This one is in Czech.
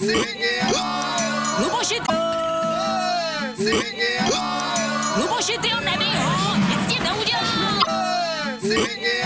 Luboši, ty ho nebij ho, nic ti neudělá!